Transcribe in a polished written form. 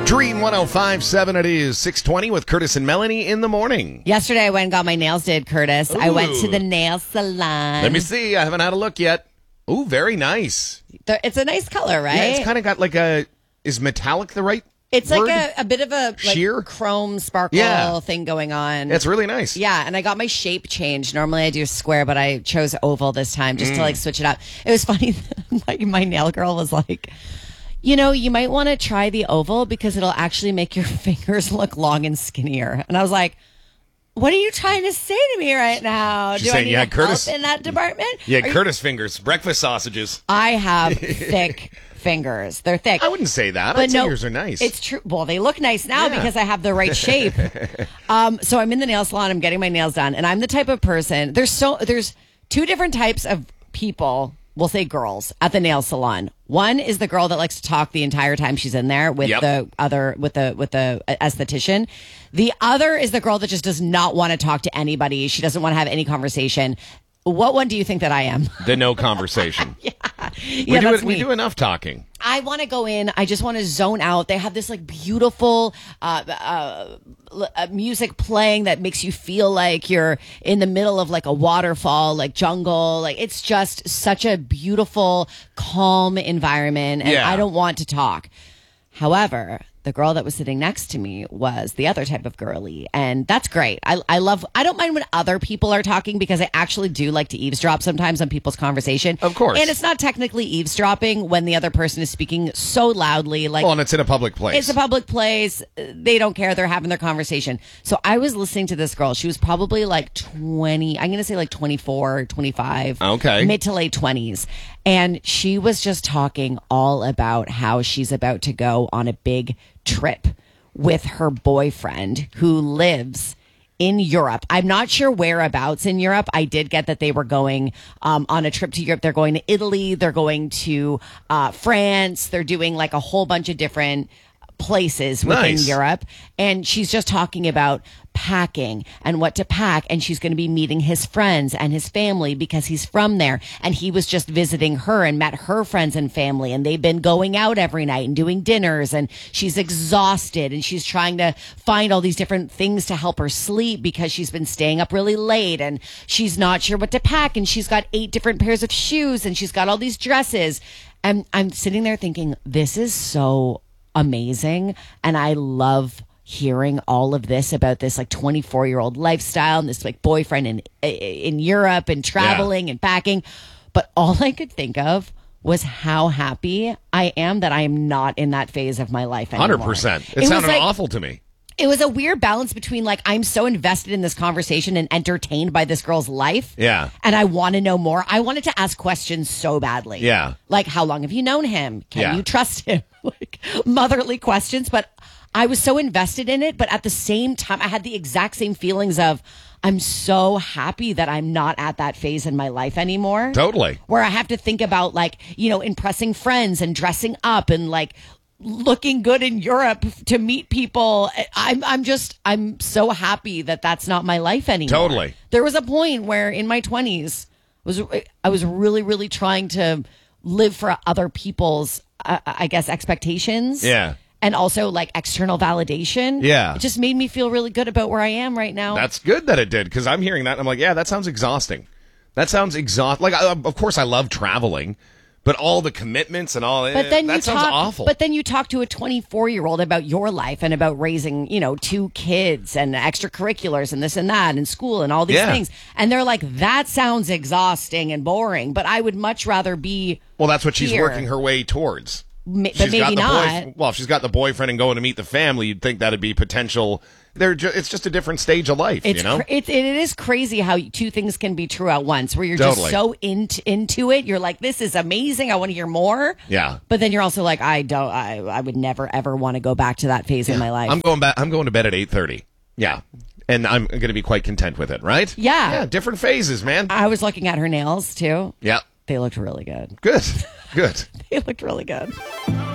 Dream 105.7, it is 6:20 with Curtis and Melanie in the morning. Yesterday I went and got my nails did, Curtis. I went to the nail salon. Let me see. I haven't had a look yet. Ooh, very nice. It's a nice color, right? Yeah, it's kind of got like is metallic the right It's word? like a bit of a sheer chrome sparkle thing going on. It's really nice. Yeah, and I got my shape changed. Normally I do square, but I chose oval this time just to like switch it up. It was funny. Like my nail girl was like, you know, you might want to try the oval because it'll actually make your fingers look long and skinnier. And I was like, what are you trying to say to me right now? She's Do saying, I need Curtis, help in that department? Yeah, Curtis fingers, breakfast sausages. I have thick fingers. They're thick. I wouldn't say that. But I'd say yours are nice. It's true. Well, they look nice now Yeah. because I have the right shape. So I'm in the nail salon. I'm getting my nails done, and I'm the type of person. There's two different types of people. We'll say girls at the nail salon. One is the girl that likes to talk the entire time she's in there with the esthetician. The other is the girl that just does not want to talk to anybody. She doesn't want to have any conversation. What one do you think that I am? The no conversation. We do enough talking. I want to go in. I just want to zone out. They have this like beautiful music playing that makes you feel like you're in the middle of like a waterfall, like jungle. Like it's just such a beautiful, calm environment. And I don't want to talk. However, the girl that was sitting next to me was the other type of girly. And that's great. I don't mind when other people are talking because I actually do like to eavesdrop sometimes on people's conversation. Of course. And it's not technically eavesdropping when the other person is speaking so loudly. Like, well, and it's in a public place. It's a public place. They don't care. They're having their conversation. So I was listening to this girl. She was probably like 20. I'm going to say like 24, 25. Okay. Mid to late 20s. And she was just talking all about how she's about to go on a big trip with her boyfriend who lives in Europe. I'm not sure whereabouts in Europe. I did get that they were going on a trip to Europe. They're going to Italy. They're going to France. They're doing like a whole bunch of different places within Europe. And she's just talking about packing and what to pack. And she's going to be meeting his friends and his family because he's from there. And he was just visiting her and met her friends and family. And they've been going out every night and doing dinners. And she's exhausted and she's trying to find all these different things to help her sleep because she's been staying up really late and she's not sure what to pack. And she's got 8 different pairs of shoes and she's got all these dresses. And I'm sitting there thinking, this is so amazing. And I love hearing all of this about this like 24-year-old lifestyle and this like boyfriend in Europe and traveling and packing. But all I could think of was how happy I am that I am not in that phase of my life anymore. 100%. It sounded awful to me. It was a weird balance between like, I'm so invested in this conversation and entertained by this girl's life. Yeah. And I want to know more. I wanted to ask questions so badly. Yeah. Like, how long have you known him? Can you trust him? Like motherly questions. But I was so invested in it. But at the same time, I had the exact same feelings of, I'm so happy that I'm not at that phase in my life anymore. Totally. Where I have to think about like, you know, impressing friends and dressing up and like, looking good in Europe to meet people. I'm so happy that that's not my life anymore. Totally. There was a point where in my 20s I was really, really trying to live for other people's, I guess, expectations. Yeah. And also like external validation. Yeah. It just made me feel really good about where I am right now. That's good that it did because I'm hearing that and I'm like, yeah, that sounds exhausting. That sounds exhausting. Like, of course I love traveling. But all the commitments and all that sounds awful. But then you talk to a 24-year-old about your life and about raising, you know, 2 kids and extracurriculars and this and that and school and all these things. And they're like, that sounds exhausting and boring, but I would much rather be Well, that's what she's working her way towards. But maybe not. Well, if she's got the boyfriend and going to meet the family, you'd think that'd be potential. It's just a different stage of life, you know? It is crazy how 2 things can be true at once, where you're just so into it. You're like, this is amazing. I want to hear more. Yeah. But then you're also like, I would never, ever want to go back to that phase in my life. I'm going to bed at 8:30. Yeah. And I'm going to be quite content with it, right? Yeah. Yeah, different phases, man. I was looking at her nails, too. Yeah. They looked really good. Good. Good. They looked really good.